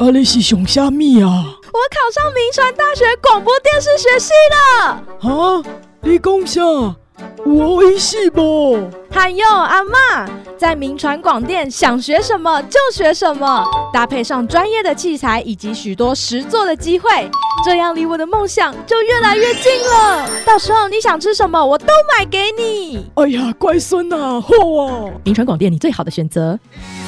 你是上啥物啊？ 我考上铭传大学广播电视学系了。 哈？你讲啥？有好意思不？ 还有阿嬷，在铭传广电想学什么就学什么，搭配上专业的器材以及许多实作的机会，这样离我的梦想就越来越近了。到时候你想吃什么，我都买给你。 哎呀，乖孙啊，好啊！ 铭传广电，你最好的选择。